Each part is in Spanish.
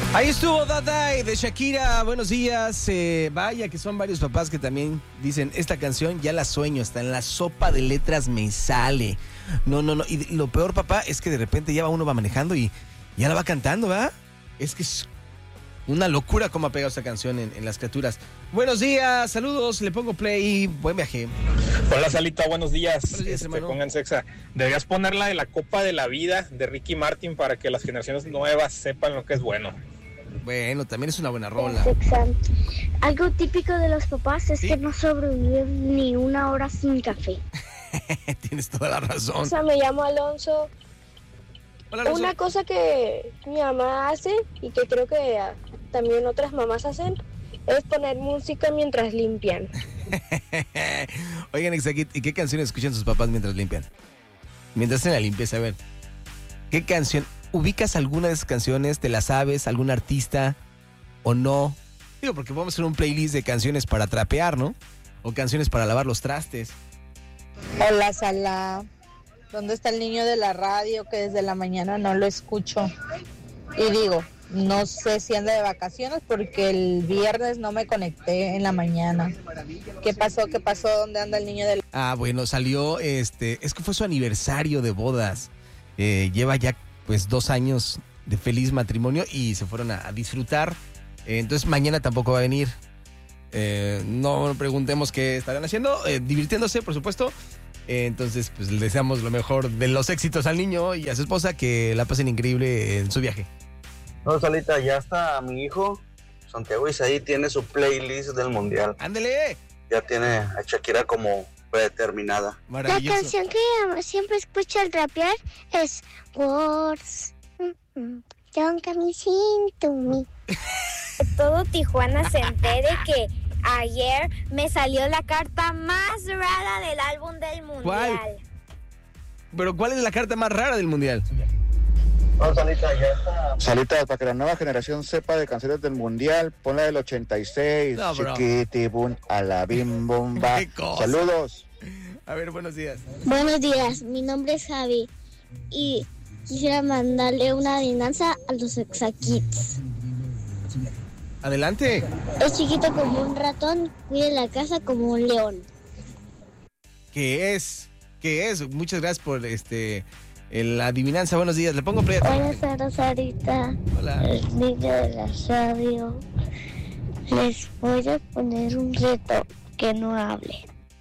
Ahí estuvo Dadai de Shakira, buenos días. Vaya que son varios papás que también dicen, esta canción ya la sueño, hasta en la sopa de letras me sale. No. Y lo peor, papá, es que de repente ya uno va manejando y ya la va cantando, ¿verdad? Es que es una locura cómo ha pegado esta canción en las criaturas. Buenos días, saludos, le pongo play, buen viaje. Hola Salita, buenos días. Buenos días, hermano. Pongan sexa. Deberías ponerla de la Copa de la Vida de Ricky Martin para que las generaciones nuevas sepan lo que es bueno. Bueno, también es una buena rola. Algo típico de los papás es ¿Sí? que no sobreviven ni una hora sin café. Tienes toda la razón. O sea, me llamo Alonso. Hola, Alonso. Una cosa que mi mamá hace y que creo que también otras mamás hacen es poner música mientras limpian. Oigan, Exaquit, ¿y qué canciones escuchan sus papás mientras limpian? Mientras hacen la limpieza, a ver. ¿Qué canción? ¿Ubicas alguna de esas canciones? ¿Te la sabes? ¿Algún artista? ¿O no? Digo, porque vamos a hacer un playlist de canciones para trapear, ¿no? O canciones para lavar los trastes. Hola, Sala. ¿Dónde está el niño de la radio que desde la mañana no lo escucho? Y digo, no sé si anda de vacaciones porque el viernes no me conecté en la mañana. ¿Qué pasó? ¿Dónde anda el niño de la... Ah, bueno, salió, es que fue su aniversario de bodas. Lleva ya, pues, 2 años de feliz matrimonio y se fueron a disfrutar. Entonces, mañana tampoco va a venir. No preguntemos qué estarán haciendo, divirtiéndose, por supuesto. Entonces, pues, le deseamos lo mejor de los éxitos al niño y a su esposa, que la pasen increíble en su viaje. No, Salita, ya está mi hijo, Santiago Isaí, tiene su playlist del mundial. ¡Ándele! Ya tiene a Shakira como predeterminada. La Maravilloso. canción que siempre escucho al rapear es Words. Don't come missing to me. Todo Tijuana se entere que ayer me salió la carta más rara del álbum del mundial. ¿Cuál? Pero ¿cuál es la carta más rara del mundial? No, Salita, ya está. Salita, para que la nueva generación sepa de canciones del mundial, ponla del 86, No, bro. chiquitibum, a la bim bomba. ¿Qué cosa? Saludos. A ver, buenos días. Buenos días, mi nombre es Javi y quisiera mandarle una adivinanza a los Exakids. Adelante. Es chiquito como un ratón, cuida la casa como un león. ¿Qué es? Muchas gracias por la adivinanza. Buenos días. Le pongo play. Hola, Sara Sarita. Hola. El niño de la radio. Les voy a poner un reto que no hable.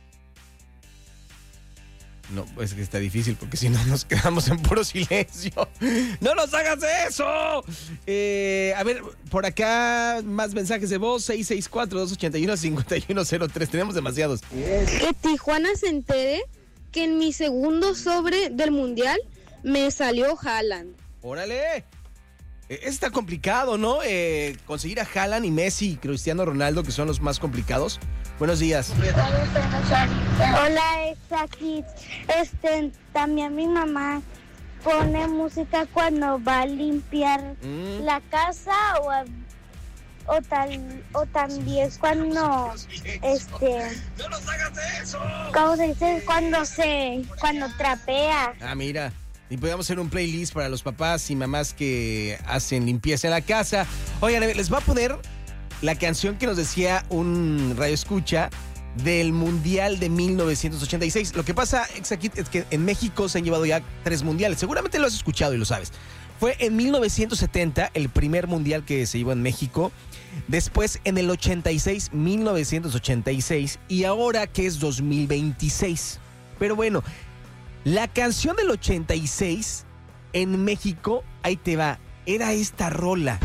No, es que está difícil porque si no nos quedamos en puro silencio. ¡No nos hagas eso! A ver, por acá más mensajes de voz. 664-281-5103. Tenemos demasiados. Que Tijuana se entere que en mi segundo sobre del mundial me salió Haaland. ¡Órale! Está complicado, ¿no? Conseguir a Haaland y Messi y Cristiano Ronaldo, que son los más complicados. Buenos días. Hola, Exakids. También mi mamá pone música cuando va a limpiar la casa o también cuando ¡No nos hagas eso! ¿cómo se dice? Cuando trapea. Ah, mira. Y podríamos hacer un playlist para los papás y mamás que hacen limpieza en la casa. Oigan, les voy a poner la canción que nos decía un radioescucha del Mundial de 1986. Lo que pasa, Exaquit, es que en México se han llevado ya 3 mundiales. Seguramente lo has escuchado y lo sabes. Fue en 1970 el primer mundial que se llevó en México. Después en el 86, 1986. Y ahora que es 2026. Pero bueno, la canción del 86 en México, ahí te va, era esta rola.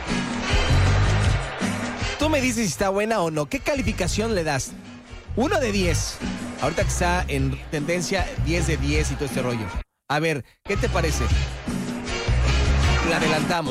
Tú me dices si está buena o no. ¿Qué calificación le das? 1 de 10. Ahorita que está en tendencia 10 de 10 y todo este rollo. A ver, ¿qué te parece? La adelantamos.